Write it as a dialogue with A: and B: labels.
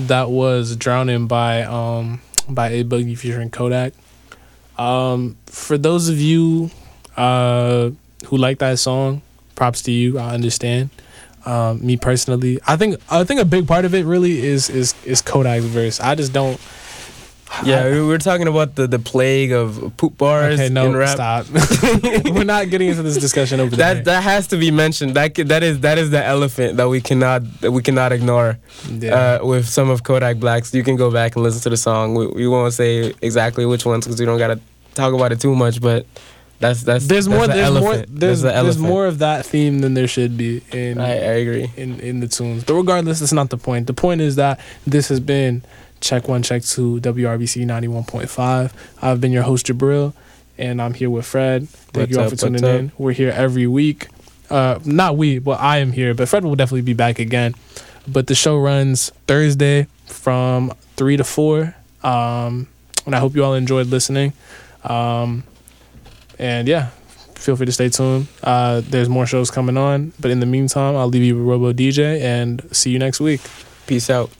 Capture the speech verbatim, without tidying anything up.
A: that was Drowning by um by A Boogie featuring Kodak. Um, for those of you uh who like that song, props to you. I understand. Um, me personally, I think I think a big part of it really is is is Kodak's verse. I just don't.
B: Yeah, I, we we're talking about the, the plague of poop bars
A: okay, no,
B: in rap.
A: Stop. We're not getting into this discussion over
B: that
A: there.
B: that has to be mentioned. That that is that is the elephant that we cannot that we cannot ignore.
A: Yeah.
B: Uh, with some of Kodak Black's, you can go back and listen to the song. We, we won't say exactly which ones because we don't gotta talk about it too much. But that's that's
A: there's
B: that's
A: more.
B: the
A: There's
B: elephant.
A: more. There's,
B: the
A: there's
B: elephant.
A: more of that theme than there should be in.
B: I, I agree.
A: In in the tunes, but regardless, that's not the point. The point is that this has been Check One, Check Two, W R B C ninety-one point five. I've been your host Jabril, and I'm here with Fred. Thank
B: What's
A: you all
B: up,
A: for tuning
B: what's
A: in.
B: up?
A: We're here every week. Uh, not we, but I am here. But Fred will definitely be back again. But the show runs Thursday from three to four. Um, and I hope you all enjoyed listening. Um, and yeah, feel free to stay tuned. Uh, there's more shows coming on. But in the meantime, I'll leave you with Robo D J and see you next week.
B: Peace out.